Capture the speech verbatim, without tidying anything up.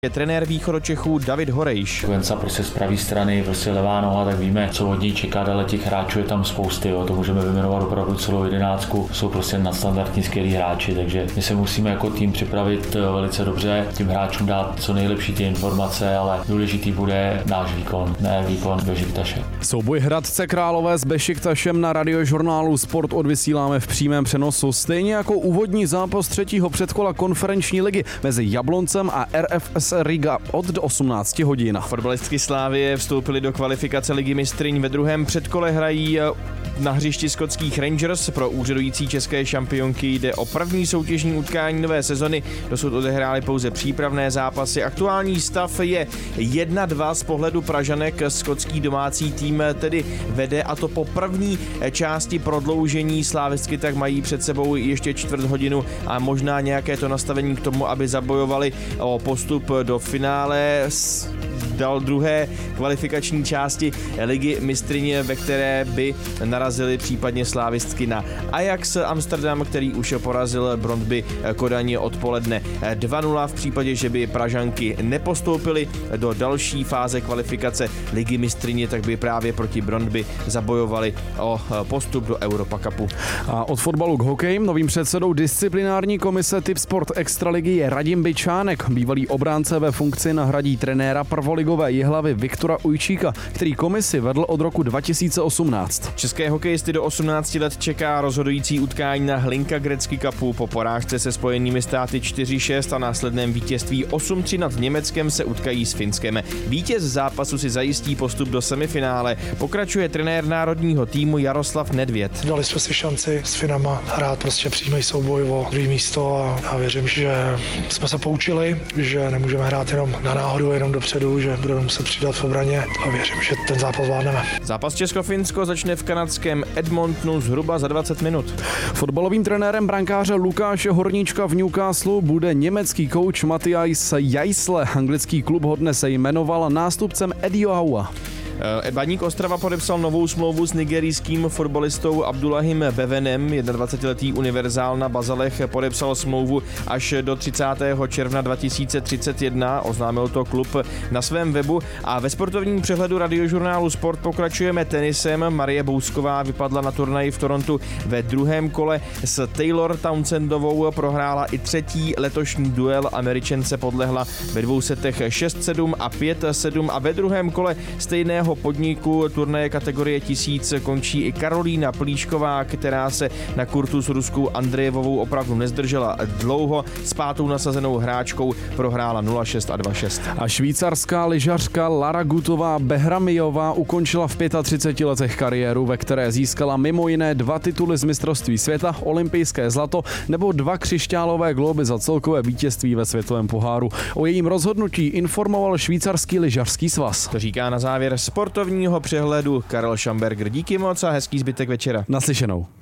Je trenér Východočechů David Horejš. Venca prostě z pravé strany, prostě levá noha, tak víme, co od něj čeká, ale těch hráčů je tam spousty, jo. To můžeme vyjmenovat opravdu celou jedenáctku. Jsou prostě nadstandardní skvělí hráči, takže my se musíme jako tým připravit velice dobře, tím hráčům dát co nejlepší ty informace, ale důležitý bude náš výkon, ne výkon Bešiktaše. Souboj Hradce Králové s Bešiktašem na radiožurnálu Sport odvysíláme v přímém přenosu, stejně jako úvodní zápas třetího předkola konferenční ligy mezi Jabloncem a R F S Riga od osmnácti hodin. Fotbalistky Slávie vstoupily do kvalifikace Ligy mistryň. Ve druhém předkole hrají na hřišti skotských Rangers. Pro úřadující české šampionky jde o první soutěžní utkání nové sezony. Dosud odehrály pouze přípravné zápasy. Aktuální stav je jedna dva z pohledu Pražanek. Skotský domácí tým tedy vede, a to po první části prodloužení. Slávistky tak mají před sebou ještě čtvrt hodinu a možná nějaké to nastavení k tomu, aby zabojovali o postup do finále. Dal druhé kvalifikační části Ligy mistryně, ve které by narazili případně slávistky na Ajax Amsterdam, který už porazil Brøndby Kodaň odpoledne dva nula. V případě, že by Pražanky nepostoupily do další fáze kvalifikace Ligy mistryně, tak by právě proti Brøndby zabojovali o postup do Europa Cupu. A od fotbalu k hokeji novým předsedou disciplinární komise Tipsport Extraligy je Radim Byčánek. Bývalý obránce ve funkci nahradí trenéra prvoligové Jihlavy Viktora Ujčíka, který komisi vedl od roku dva tisíce osmnáct. České hokejisty do osmnácti let čeká rozhodující utkání na Hlinka Gretzky Cupu. Po porážce se Spojenými státy čtyři šest a následném vítězství osm tři nad Německem se utkají s Finskem. Vítěz zápasu si zajistí postup do semifinále. Pokračuje trenér národního týmu Jaroslav Nedvěd. Dali jsme si šanci s Finama hrát prostě přímý souboj o druhé místo a já věřím, že jsme se poučili, že nemůžeme hrát jenom na náhodu, jenom dopředu, že budeme muset přidat v obraně a věřím, že ten zápas zvládneme. Zápas Česko-Finsko začne v kanadském Edmontonu zhruba za dvacet minut. Fotbalovým trenérem brankáře Lukáše Horníčka v Newcastlu bude německý kouč Matthias Jaisle. Anglický klub ho dnes jmenoval nástupcem Eddie Howa. Baník Ostrava podepsal novou smlouvu s nigerijským fotbalistou Abdullahim Bevenem. dvacetiletý univerzál na Bazalech podepsal smlouvu až do třicátého června dva tisíce třicet jedna, oznámil to klub na svém webu. A ve sportovním přehledu radiožurnálu Sport pokračujeme tenisem. Marie Bousková vypadla na turnaji v Torontu ve druhém kole s Taylor Townsendovou, prohrála i třetí letošní duel. Američance podlehla ve dvou setech šest sedm a pět sedm a ve druhém kole stejného podniku turnaje kategorie tisíc končí i Karolína Plíšková, která se na kurtu s ruskou Andrejevovou opravdu nezdržela dlouho. S pátou nasazenou hráčkou prohrála nula šest a dva šest. A švýcarská lyžařka Lara Gutová Behramijová ukončila v třiceti pěti letech kariéru, ve které získala mimo jiné dva tituly z mistrovství světa, olympijské zlato nebo dva křišťálové glóby za celkové vítězství ve světovém poháru. O jejím rozhodnutí informoval švýcarský lyžařský svaz. To říká na závěr sportovního přehledu Karel Šamberger. Díky moc a hezký zbytek večera. Naslyšenou.